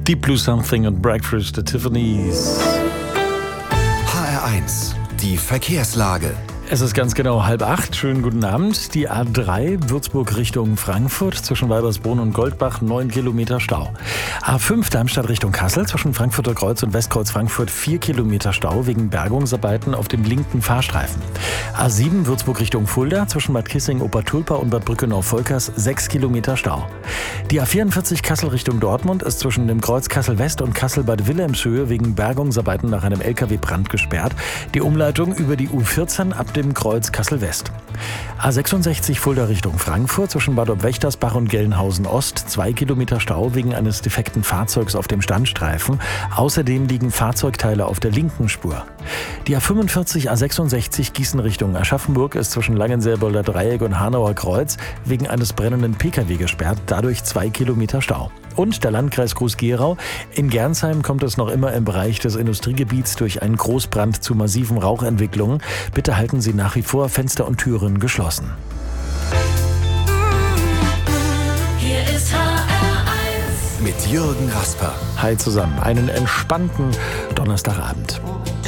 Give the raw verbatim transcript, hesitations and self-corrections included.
Deep Blue Something und Breakfast at Tiffany's. H R eins, die Verkehrslage. Es ist ganz genau halb acht. Schönen guten Abend. Die A drei Würzburg Richtung Frankfurt zwischen Weibersbrunn und Goldbach neun Kilometer Stau. A fünf Darmstadt Richtung Kassel zwischen Frankfurter Kreuz und Westkreuz Frankfurt vier Kilometer Stau wegen Bergungsarbeiten auf dem linken Fahrstreifen. A sieben Würzburg Richtung Fulda zwischen Bad Kissing, Obertulpa und Bad Brückenau-Volkers sechs Kilometer Stau. Die A vierundvierzig Kassel Richtung Dortmund ist zwischen dem Kreuz Kassel West und Kassel Bad Wilhelmshöhe wegen Bergungsarbeiten nach einem L K W-Brand gesperrt. Die Umleitung über die U vierzehn ab dem Kreuz Kassel West. A sechsundsechzig Fulda Richtung Frankfurt zwischen Bad Obwächtersbach und Gelnhausen Ost zwei Kilometer Stau wegen eines defekten Fahrzeugs auf dem Standstreifen. Außerdem liegen Fahrzeugteile auf der linken Spur. Die A fünfundvierzig A sechsundsechzig Gießen Richtung Aschaffenburg ist zwischen Langenselbolder Dreieck und Hanauer Kreuz wegen eines brennenden P K W gesperrt, dadurch zwei Kilometer Stau. Und der Landkreis Groß-Gerau. In Gernsheim kommt es noch immer im Bereich des Industriegebiets durch einen Großbrand zu massiven Rauchentwicklungen. Bitte halten Sie nach wie vor Fenster und Türen geschlossen. Hier ist H R eins Mit Jürgen Rasper. Hi zusammen, einen entspannten Donnerstagabend.